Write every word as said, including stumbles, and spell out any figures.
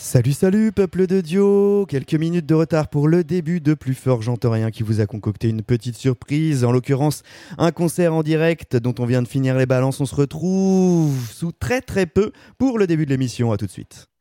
Salut, salut, peuple de Dio. Quelques minutes de retard pour le début de Plus fort, j'entends rien, qui vous a concocté une petite surprise. En l'occurrence, un concert en direct dont on vient de finir les balances. On se retrouve sous très très peu pour le début de l'émission. À tout de suite.